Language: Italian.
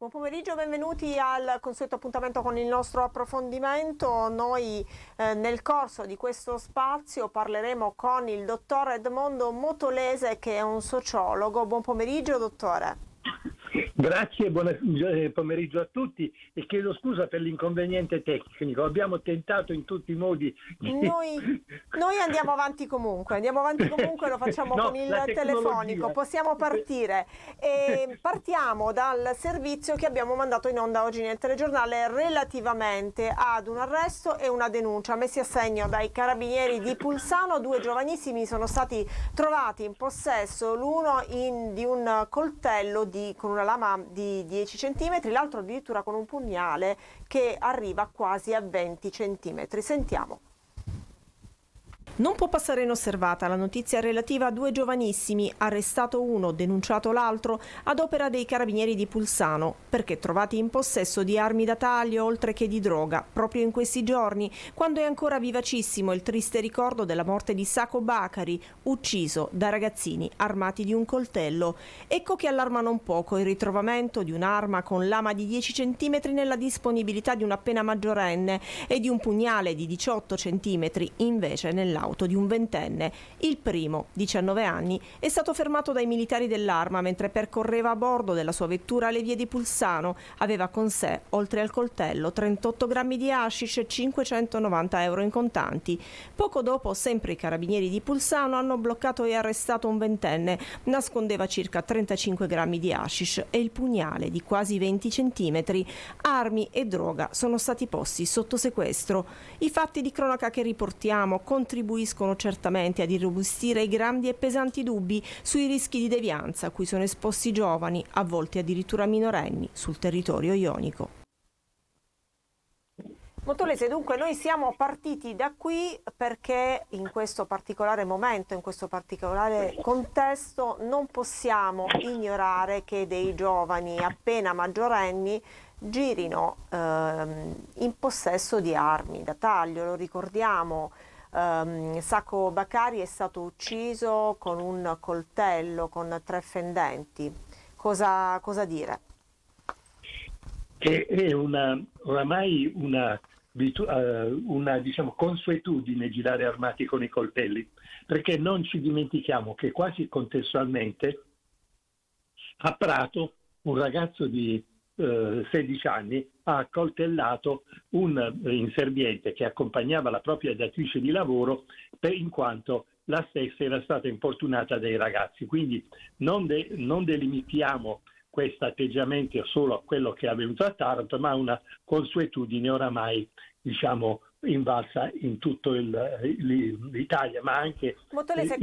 Buon pomeriggio, benvenuti al consueto appuntamento con il nostro approfondimento. Noi nel corso di questo spazio parleremo con il dottor Edmondo Motolese, che è un sociologo. Buon pomeriggio, dottore. Grazie, buon pomeriggio a tutti e chiedo scusa per l'inconveniente tecnico. Abbiamo tentato in tutti i modi. Noi andiamo avanti comunque, lo facciamo con il telefonico, possiamo partire. E partiamo dal servizio che abbiamo mandato in onda oggi nel telegiornale relativamente ad un arresto e una denuncia messi a segno dai carabinieri di Pulsano. Due giovanissimi sono stati trovati in possesso, l'uno di un coltello con una lama di 10 cm, l'altro addirittura con un pugnale che arriva quasi a 20 cm. Sentiamo. Non può passare inosservata la notizia relativa a due giovanissimi, arrestato uno, denunciato l'altro, ad opera dei carabinieri di Pulsano, perché trovati in possesso di armi da taglio oltre che di droga, proprio in questi giorni, quando è ancora vivacissimo il triste ricordo della morte di Sako Bakari, ucciso da ragazzini armati di un coltello. Ecco che allarma non poco il ritrovamento di un'arma con lama di 10 cm nella disponibilità di un appena maggiorenne e di un pugnale di 18 cm invece nell'auto di un ventenne. Il primo, 19 anni, è stato fermato dai militari dell'Arma mentre percorreva a bordo della sua vettura le vie di Pulsano. Aveva con sé, oltre al coltello, 38 grammi di hashish e 590 euro in contanti. Poco dopo, sempre i carabinieri di Pulsano hanno bloccato e arrestato un ventenne. Nascondeva circa 35 grammi di hashish e il pugnale di quasi 20 centimetri. Armi e droga sono stati posti sotto sequestro. I fatti di cronaca che riportiamo contribuiscono certamente ad irrobustire i grandi e pesanti dubbi sui rischi di devianza a cui sono esposti giovani, a volte addirittura minorenni, sul territorio ionico. Motolese, dunque noi siamo partiti da qui perché in questo particolare momento, in questo particolare contesto, non possiamo ignorare che dei giovani appena maggiorenni girino in possesso di armi da taglio. Lo ricordiamo, Sako Bakari è stato ucciso con un coltello con 3 fendenti. Cosa dire? È oramai una diciamo, consuetudine girare armati con i coltelli, perché non ci dimentichiamo che quasi contestualmente a Prato un ragazzo di 16 anni ha accoltellato un inserviente che accompagnava la propria datrice di lavoro in quanto la stessa era stata importunata dai ragazzi. Quindi non delimitiamo questo atteggiamento solo a quello che è avvenuto a Taranto, ma una consuetudine oramai, diciamo, invalsa in tutto l'Italia, ma anche